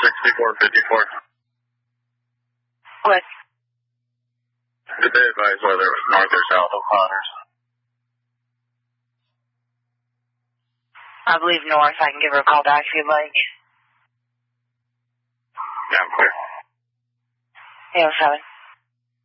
6454. What? Did they advise whether it was north or south of Potters? I believe north. I can give her a call back if you'd like. Yeah, I'm clear. 807.